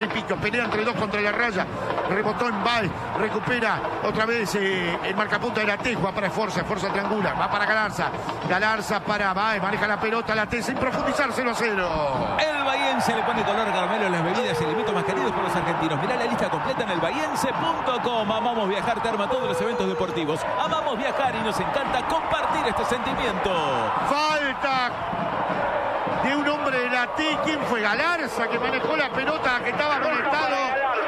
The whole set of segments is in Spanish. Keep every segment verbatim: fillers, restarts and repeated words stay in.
Pico, pelea entre dos contra la raya, rebotó en Baez, recupera otra vez eh, el marcapunta de la T, va para Esforza, Esforza triangula, va para Galarza, Galarza para Baez, maneja la pelota, la T sin profundizar, cero a cero. El bahiense le pone color caramelo a las bebidas y alimentos más queridos por los argentinos. Mirá la lista completa en el bahiense punto com. Amamos viajar, te arma todos los eventos deportivos. Amamos viajar y nos encanta compartir este sentimiento. Falta de un hombre de la T. ¿Quién fue? Galarza, que manejó la pelota, que estaba conectado.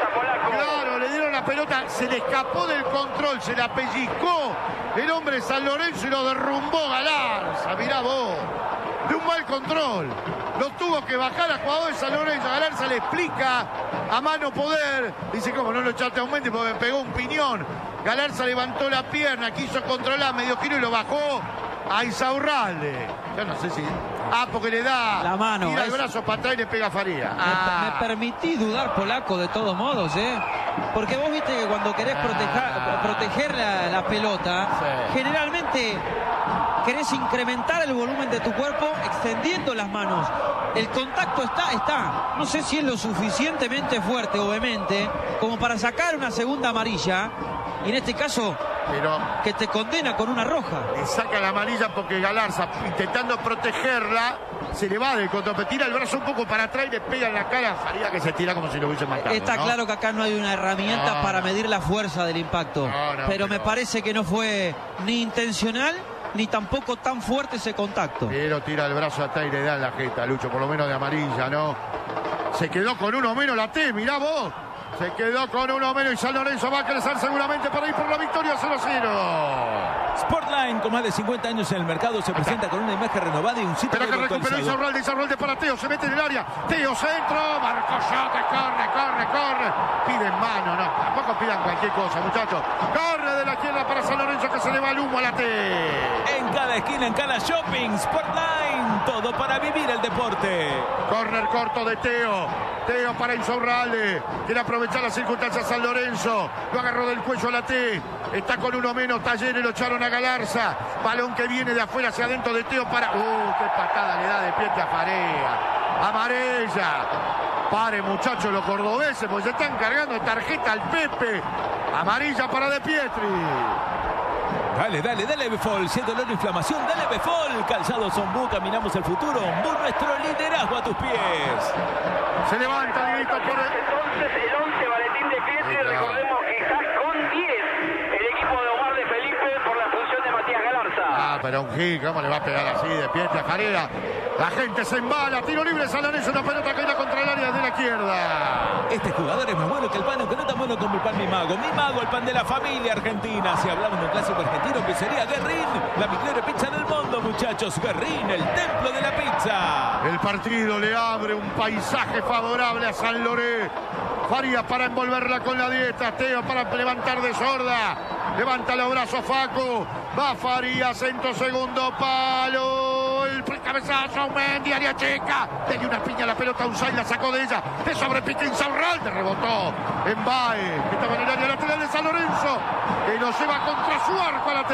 Claro, le dieron la pelota, se le escapó del control, se la pellizcó el hombre de San Lorenzo y lo derrumbó Galarza. Mirá vos, de un mal control. Lo tuvo que bajar a jugador de San Lorenzo. Galarza le explica a mano poder. Dice, ¿cómo no lo echaste a un mente? Porque me pegó un piñón. Galarza levantó la pierna, quiso controlar medio giro y lo bajó a Insaurralde. Yo no sé si... Ah, porque le da... La mano. Tira es... el brazo para atrás y le pega a Faría. Me, Ah. me permití dudar, Polaco, de todos modos, ¿eh? Porque vos viste que cuando querés proteger, proteger la, la pelota, Sí. generalmente querés incrementar el volumen de tu cuerpo extendiendo las manos. El contacto está, está. No sé si es lo suficientemente fuerte o vehemente como para sacar una segunda amarilla. Y en este caso, Pero que te condena con una roja. le saca la amarilla porque Galarza, intentando protegerla, se le va del control, tira el brazo un poco para atrás y le pega en la cara a Faría, que se tira como si lo hubiese matado. Está ¿no? claro que acá no hay una herramienta No. para medir la fuerza del impacto. No, no, pero me pero- parece que no fue ni intencional ni tampoco tan fuerte ese contacto. Pero tira el brazo atrás y le da en la jeta, Lucho, por lo menos de amarilla, ¿no? Se quedó con uno menos la T, mirá vos. Se quedó con uno menos y San Lorenzo va a crecer seguramente para ir por la victoria cero a cero. Sportline, con más de cincuenta años en el mercado, se presenta con una imagen renovada y un sitio Pero que web recuperó actualizado. Insaurralde, Insaurralde para Teo, se mete en el área. Teo centro, Marcoyote, corre, corre, corre. Piden mano, no, tampoco pidan cualquier cosa, muchachos. Corre de la izquierda para San Lorenzo, que se le va el humo a la T. En cada esquina, en cada shopping, Sportline, todo para vivir el deporte. Corner corto de Teo. Teo para Insaurralde. Quiere aprovechar las circunstancias San Lorenzo. Lo agarró del cuello a la T. Está con uno menos. Talleres lo echaron a Galarza. Balón que viene de afuera hacia adentro de Teo para... ¡Uh, qué patada le da de pie a Farea! Amarilla. Pare, muchachos, los cordobeses, porque se están cargando tarjeta al Pepe. Amarilla para De Pietri. Dale, dale, dale Befol, si es dolor o inflamación, dale Befol. Calzado Zombú, caminamos el futuro. Ombú, nuestro liderazgo a tus pies. Se levanta, Dieguito, por el... Entonces el once Valentín De Pietri, Sí, claro. recordemos que está con diez el equipo de Omar de Felipe por la función de Matías Galarza. Ah, pero un hit, ¿cómo le va a pegar así de pie a Farea? La gente se embala, tiro libre, San Lorenzo, una pelota que irá contra el área de la izquierda. Este jugador es más bueno que el pan, aunque no tan bueno como el pan Mi Mago. Mi Mago, el pan de la familia argentina. Si hablamos de un clásico argentino, pizzería Guerrín. La mejor pizza del mundo, muchachos. Guerrín, el templo de la pizza. El partido le abre un paisaje favorable a San Lorenzo. Farías para envolverla con la dieta. Teo para levantar de sorda. Levanta los brazos Facu. Va Farías, centro, segundo palo. El cabezazo, Mendy, área chica. Le dio una piña a la pelota a Unsay, la sacó de ella. De sobrepique Insaurralde, rebotó en Baez, que estaba en el área lateral de San Lorenzo. Y lo lleva contra su arco a la T.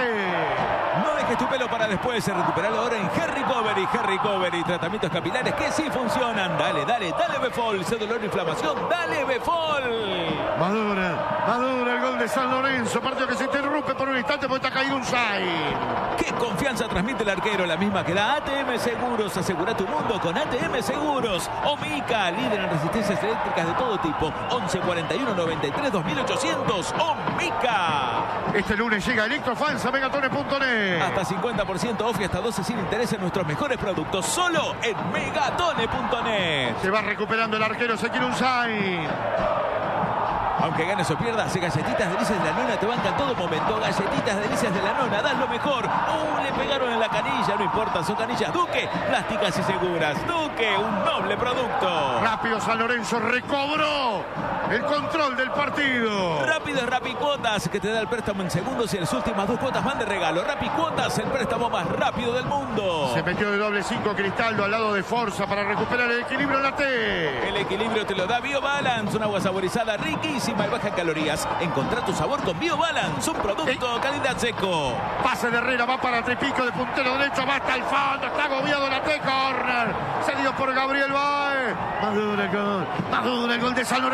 No dejes tu pelo para después. Recuperalo ahora en Hair Recovery. Hair Recovery, tratamientos capilares que sí funcionan. Dale, dale, dale Befol. Si es dolor o inflamación, dale Befol. Madura, madura el gol de San Lorenzo. Partido que se interrumpe por un instante porque está caído Unsay. ¿Qué confianza transmite el arquero? La misma que da A T M Seguros. Asegura tu mundo con A T M Seguros. Omica, líder en resistencias eléctricas de todo tipo. once cuarenta y uno noventa y tres dos mil ochocientos. Omica. Este lunes llega Electrofans a Megatone punto net. Hasta cincuenta por ciento off y hasta doce sin interés en nuestros mejores productos. Solo en Megatone punto net. Se va recuperando el arquero Ezequiel Unsay. Aunque ganes o pierdas, Galletitas Delicias de la Nona te bancan todo momento. Galletitas Delicias de la Nona, das lo mejor. ¡Uh! Le pegaron en la canilla, no importa, son canillas Duque, plásticas y seguras. Duque, un noble producto. Rápido San Lorenzo recobró el control del partido. Rápido es Rapicuotas, que te da el préstamo en segundos y las últimas dos cuotas van de regalo. Rapicuotas, el préstamo más rápido del mundo. Se metió de doble cinco Cristaldo al lado de Forza para recuperar el equilibrio en la T. El equilibrio te lo da BioBalance, un agua saborizada riquísima y baja en calorías. Encontrá tu sabor con BioBalance, un producto calidad seco. Pase de Herrera, va para Tripico de puntero derecho, va hasta el fondo, está agobiado la T, corner. Cedido por Gabriel Baez. Madura el gol, Madura el gol de San Lorenzo.